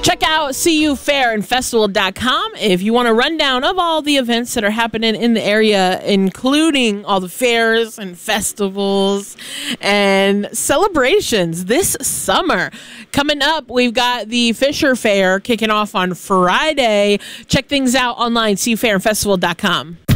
Check out CUFairandFestival.com if you want a rundown of all the events that are happening in the area, including all the fairs and festivals and celebrations this summer. Coming up, we've got the Fisher Fair kicking off on Friday. Check things out online, CUFairandFestival.com.